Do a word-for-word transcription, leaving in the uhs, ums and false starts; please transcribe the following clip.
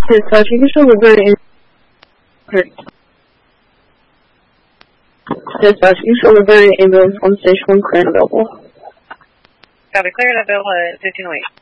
Dispatch, you can show Woodbury in... Dispatch, you can show Woodbury ambulance on station one, clear and available. Copy, clear and available at fifteen oh eight.